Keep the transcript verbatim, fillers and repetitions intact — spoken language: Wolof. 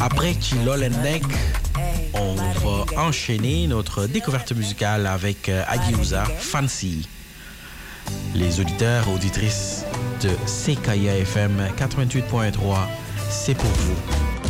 Après Chilol and Neck, on va enchaîner notre découverte musicale avec Agiusa Fancy. Les auditeurs, auditrices de C K I A F M quatre-vingt-huit point trois, c'est pour vous.